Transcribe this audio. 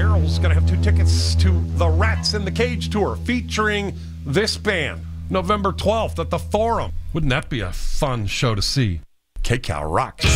Carroll's going to have 2 tickets to the Rats in the Cage tour featuring this band November 12th at the Forum. Wouldn't that be a fun show to see? KCAL rocks.